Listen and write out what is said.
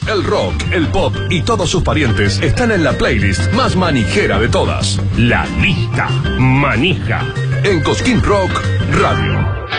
El rock, el pop y todos sus parientes están en la playlist más manijera de todas. La lista manija. En Cosquín Rock Radio.